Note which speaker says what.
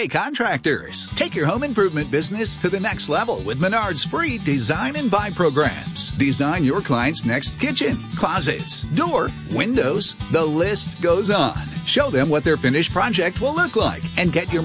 Speaker 1: Hey, contractors, take your home improvement business to the next level with Menard's free Design and Buy programs. Design your client's next kitchen, closets, door, windows. The list goes on. Show them what their finished project will look like and get your